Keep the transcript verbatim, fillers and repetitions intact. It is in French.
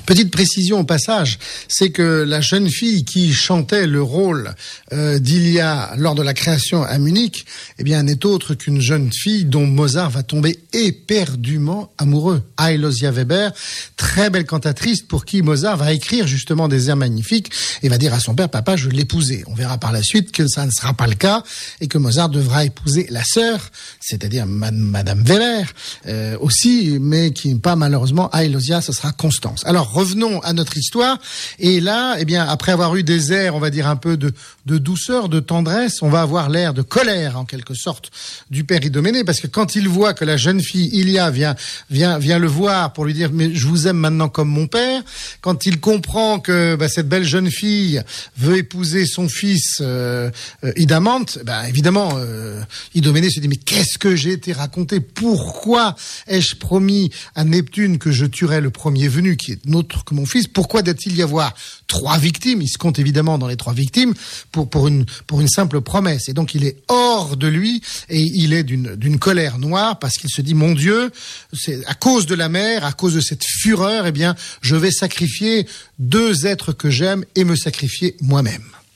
Petite précision au passage, c'est que la jeune fille qui chantait le rôle euh, d'Ilia lors de la création à Munich, eh bien, n'est autre qu'une jeune fille dont Mozart va tomber éperdument amoureux. Ailosia Weber, très belle cantatrice pour qui Mozart va écrire justement des airs magnifiques et va dire à son père, papa, je l'épousais. On verra par la suite que ça ne sera pas le cas et que Mozart devra épouser la sœur, c'est-à-dire Madame Weber euh, aussi, mais qui n'est pas malheureusement Ailosia, ce sera Constance. Alors, revenons à notre histoire. Et là, eh bien, après avoir eu des airs, on va dire un peu de, de douceur, de tendresse, on va avoir l'air de colère, en quelque sorte, du père Idoménée, parce que quand il voit que la jeune fille Ilia vient, vient, vient le voir pour lui dire, mais je vous aime maintenant comme mon père, quand il comprend que bah, cette belle jeune fille veut épouser son fils euh, euh, Idamante, bah, évidemment, euh, Idoménée se dit, mais qu'est-ce que j'ai été raconté? Pourquoi ai-je promis à Neptune que je tuerais le premier venu, qui est notre que mon fils? Pourquoi doit-il y avoir trois victimes? Il se compte évidemment dans les trois victimes pour, pour, une, pour une simple promesse. Et donc il est hors de lui et il est d'une, d'une colère noire parce qu'il se dit, mon Dieu, c'est à cause de la mer, à cause de cette fureur, eh bien, je vais sacrifier deux êtres que j'aime et me sacrifier moi-même.